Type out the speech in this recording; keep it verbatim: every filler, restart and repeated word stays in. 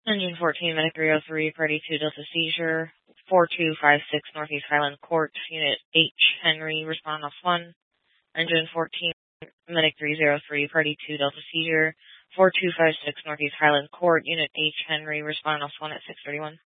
Engine fourteen, Medic three oh three, Party two, Delta Seizure, four two five six Northeast Highland Court, Unit H, Henry, respond off one. Engine fourteen, Medic three oh three, Party two, Delta Seizure, four two five six Northeast Highland Court, Unit H, Henry, respond off one at six thirty-one.